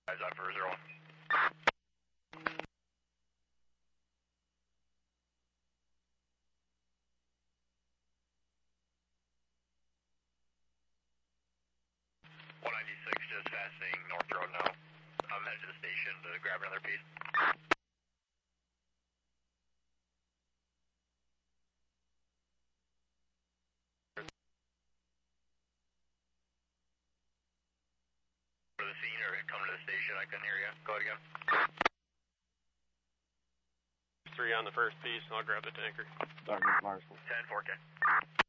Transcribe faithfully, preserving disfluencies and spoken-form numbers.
Guys on for zero one. one ninety-six just passing North Road now. I'm headed to the station to grab another piece. For the scene or come to the station, I couldn't hear you. Go ahead again. Three on the first piece, and I'll grab the tanker. Sergeant Marshall. ten four K.